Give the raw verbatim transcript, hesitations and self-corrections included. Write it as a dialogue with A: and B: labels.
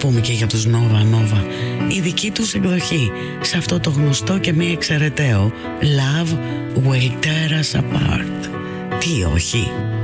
A: πούμε και για τους Nova Nova, η δική τους εκδοχή σε αυτό το γνωστό και μη εξαιρεταίο Love Will Tear Us Apart. Τι όχι.